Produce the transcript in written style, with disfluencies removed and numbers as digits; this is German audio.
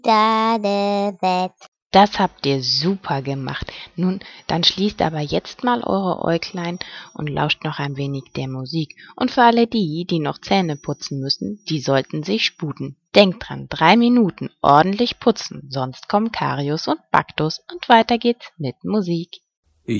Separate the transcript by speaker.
Speaker 1: Badebett.
Speaker 2: Das habt ihr super gemacht. Nun, dann schließt aber jetzt mal eure Äuglein und lauscht noch ein wenig der Musik. Und für alle die, die noch Zähne putzen müssen, die sollten sich sputen. Denkt dran, 3 Minuten ordentlich putzen, sonst kommen Karius und Baktus und weiter geht's mit Musik.